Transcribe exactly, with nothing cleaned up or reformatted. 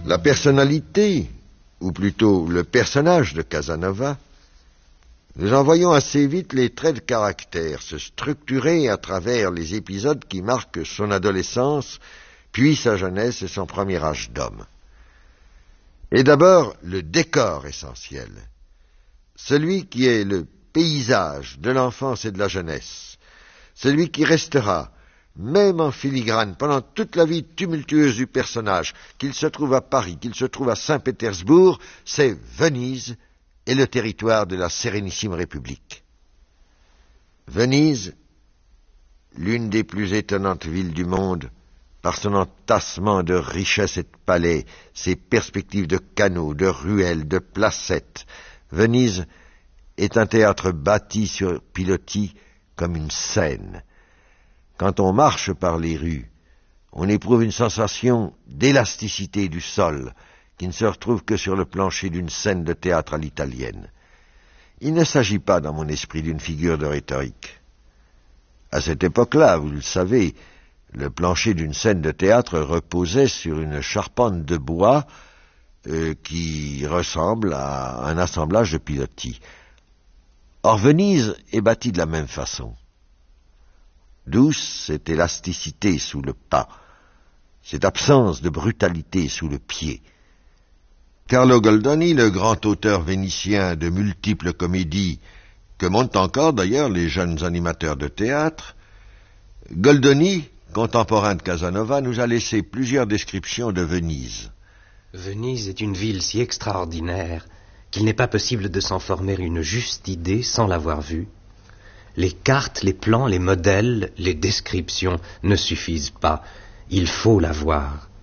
La personnalité, ou plutôt le personnage de Casanova, nous en voyons assez vite les traits de caractère se structurer à travers les épisodes qui marquent son adolescence, puis sa jeunesse et son premier âge d'homme. Et d'abord, le décor essentiel, celui qui est le paysage de l'enfance et de la jeunesse, celui qui restera, même en filigrane, pendant toute la vie tumultueuse du personnage, qu'il se trouve à Paris, qu'il se trouve à Saint-Pétersbourg, c'est Venise et le territoire de la Sérénissime République. Venise, l'une des plus étonnantes villes du monde, par son entassement de richesses et de palais, ses perspectives de canaux, de ruelles, de placettes. Venise est un théâtre bâti sur pilotis comme une scène. Quand on marche par les rues, on éprouve une sensation d'élasticité du sol qui ne se retrouve que sur le plancher d'une scène de théâtre à l'italienne. Il ne s'agit pas dans mon esprit d'une figure de rhétorique. À cette époque-là, vous le savez, le plancher d'une scène de théâtre reposait sur une charpente de bois euh, qui ressemble à un assemblage de pilotis. Or, Venise est bâtie de la même façon. Douce, cette élasticité sous le pas, cette absence de brutalité sous le pied. Carlo Goldoni, le grand auteur vénitien de multiples comédies, que montent encore d'ailleurs les jeunes animateurs de théâtre, Goldoni, contemporain de Casanova, nous a laissé plusieurs descriptions de Venise. Venise est une ville si extraordinaire qu'il n'est pas possible de s'en former une juste idée sans l'avoir vue. Les cartes, les plans, les modèles, les descriptions ne suffisent pas. Il faut la voir.